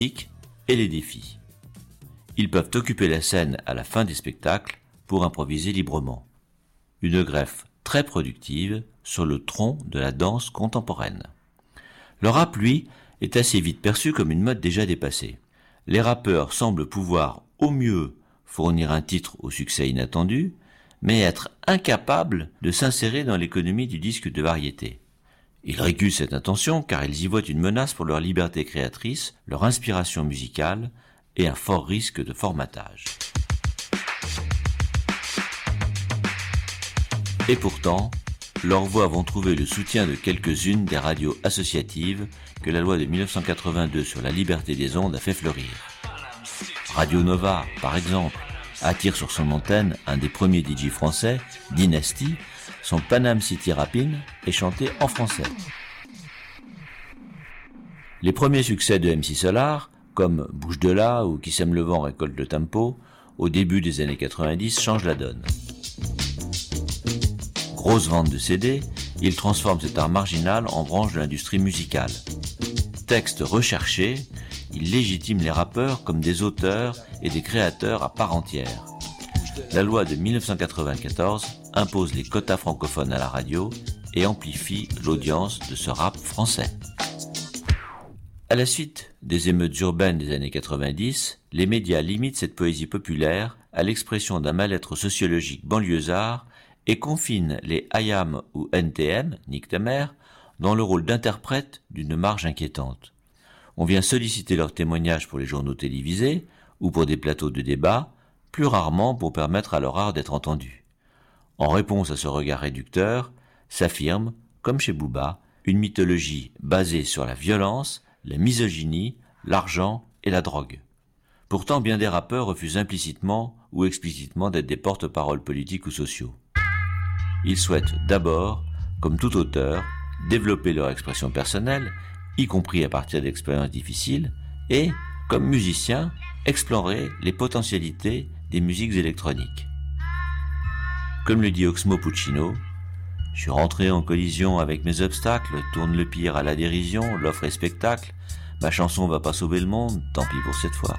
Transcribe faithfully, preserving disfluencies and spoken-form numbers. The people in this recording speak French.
et les défis. Ils peuvent occuper la scène à la fin des spectacles pour improviser librement. Une greffe très productive sur le tronc de la danse contemporaine. Le rap, lui, est assez vite perçu comme une mode déjà dépassée. Les rappeurs semblent pouvoir au mieux fournir un titre au succès inattendu, mais être incapables de s'insérer dans l'économie du disque de variété. Ils régulent cette intention car ils y voient une menace pour leur liberté créatrice, leur inspiration musicale et un fort risque de formatage. Et pourtant, leurs voix vont trouver le soutien de quelques-unes des radios associatives que la loi de dix-neuf cent quatre-vingt-deux sur la liberté des ondes a fait fleurir. Radio Nova, par exemple, attire sur son antenne un des premiers D J français, Dynasty. Son Panam City Rappin' est chanté en français. Les premiers succès de M C Solar, comme Bouge de là ou Qui sème le vent récolte le tempo, au début des années quatre-vingt-dix, changent la donne. Grosse vente de C D, il transforme cet art marginal en branche de l'industrie musicale. Texte recherché, il légitime les rappeurs comme des auteurs et des créateurs à part entière. La loi de dix-neuf cent quatre-vingt-quatorze impose les quotas francophones à la radio et amplifie l'audience de ce rap français. À la suite des émeutes urbaines des années quatre-vingt-dix, les médias limitent cette poésie populaire à l'expression d'un mal-être sociologique banlieusard et confinent les I A M ou N T M, Nick ta mère, dans le rôle d'interprète d'une marge inquiétante. On vient solliciter leurs témoignages pour les journaux télévisés ou pour des plateaux de débat, plus rarement pour permettre à leur art d'être entendu. En réponse à ce regard réducteur, s'affirme, comme chez Booba, une mythologie basée sur la violence, la misogynie, l'argent et la drogue. Pourtant, bien des rappeurs refusent implicitement ou explicitement d'être des porte-paroles politiques ou sociaux. Ils souhaitent d'abord, comme tout auteur, développer leur expression personnelle, y compris à partir d'expériences difficiles, et, comme musiciens, explorer les potentialités des musiques électroniques. Comme le dit Oxmo Puccino, « Je suis rentré en collision avec mes obstacles, tourne le pire à la dérision, l'offre est spectacle, ma chanson va pas sauver le monde, tant pis pour cette fois. »